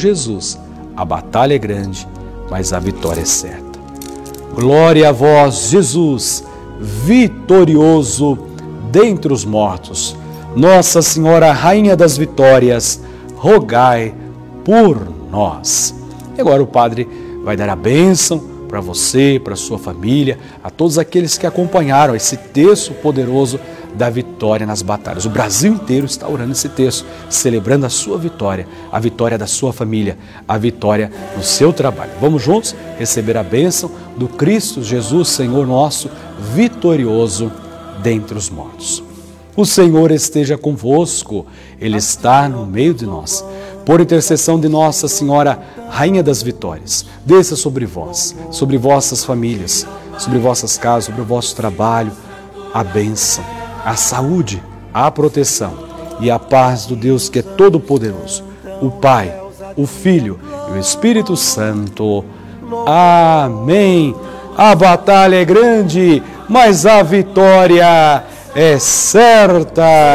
Jesus, a batalha é grande, mas a vitória é certa. Glória a vós, Jesus, vitorioso dentre os mortos. Nossa Senhora, Rainha das Vitórias, rogai por nós. E agora o Padre vai dar a bênção para você, para sua família, a todos aqueles que acompanharam esse texto poderoso da vitória nas batalhas. O Brasil inteiro está orando esse texto, celebrando a sua vitória, a vitória da sua família, a vitória no seu trabalho. Vamos juntos receber a bênção do Cristo Jesus, Senhor nosso, vitorioso dentre os mortos. O Senhor esteja convosco, Ele está no meio de nós. Por intercessão de Nossa Senhora, Rainha das Vitórias, desça sobre vós, sobre vossas famílias, sobre vossas casas, sobre o vosso trabalho, a bênção, a saúde, a proteção e a paz do Deus que é todo-poderoso, o Pai, o Filho e o Espírito Santo. Amém. A batalha é grande, mas a vitória é certa.